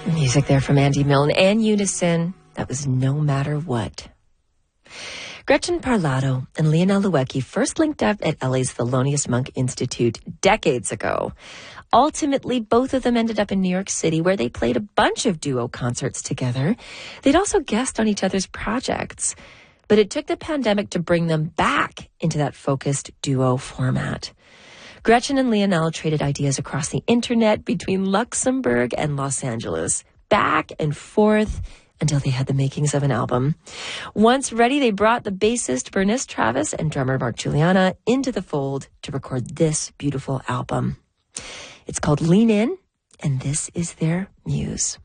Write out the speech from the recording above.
Music there from Andy Milne and Unison. That was No Matter What. Gretchen Parlato and Lionel Louecki first linked up at LA's Thelonious Monk Institute decades ago. Ultimately, both of them ended up in New York City, where they played a bunch of duo concerts together. They'd also guest on each other's projects. But it took the pandemic to bring them back into that focused duo format. Gretchen and Lionel traded ideas across the internet between Luxembourg and Los Angeles, back and forth until they had the makings of an album. Once ready, they brought the bassist Bernice Travis and drummer Mark Juliana into the fold to record this beautiful album. It's called Lean In, and this is their muse.